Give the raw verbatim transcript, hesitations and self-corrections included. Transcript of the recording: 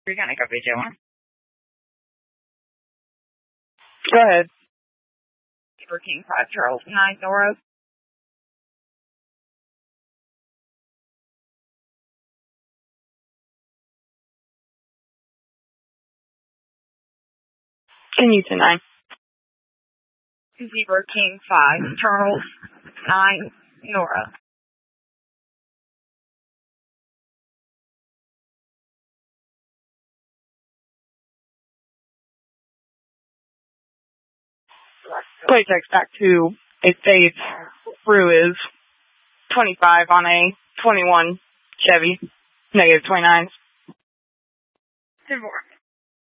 You're gonna go B J one. Go ahead. Zebra King five Charles nine Nora. Continue to nine. Zebra King five Charles nine Nora. Play text back to it states through is twenty-five on a twenty-one Chevy, negative twenty-nine. ten four.